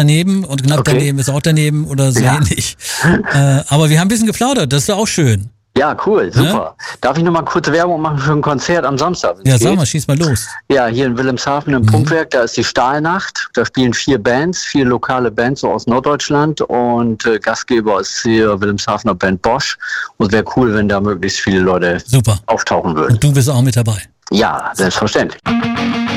daneben und knapp daneben ist auch daneben oder so ähnlich. Aber wir haben ein bisschen geplaudert, das ist doch auch schön. Ja, cool, super. Darf ich noch mal kurz Werbung machen für ein Konzert am Samstag? Ja, sag mal, schieß mal los. Ja, hier in Wilhelmshaven im Prunkwerk, da ist die Stahlnacht. Da spielen 4 Bands, 4 lokale Bands so aus Norddeutschland und Gastgeber ist hier Wilhelmshavener Band Bosch. Und wäre cool, wenn da möglichst viele Leute auftauchen würden. Und du bist auch mit dabei? Ja, selbstverständlich.